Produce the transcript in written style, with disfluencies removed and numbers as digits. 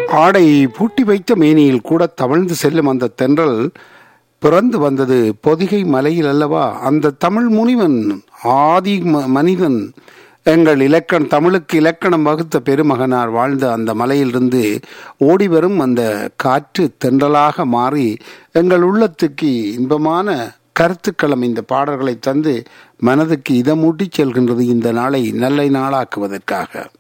ஆடை பூட்டி வைத்த மேனியில் கூட தவழ்ந்து செல்லும் அந்த தென்றல் பிறந்து வந்தது பொதிகை மலையில் அல்லவா. அந்த தமிழ் முனிவன் ஆதி மனிதன் எங்கள் தமிழுக்கு இலக்கணம் வகுத்த பெருமகனார் வாழ்ந்த அந்த மலையிலிருந்து ஓடிவரும் அந்த காற்று தென்றலாக மாறி எங்கள் உள்ளத்துக்கு இன்பமான கருத்துக்களம் இந்த பாடல்களை தந்து மனதுக்கு இதமூட்டி செல்கின்றது இந்த நாளை நல்ல நாளாக்குவதற்காக.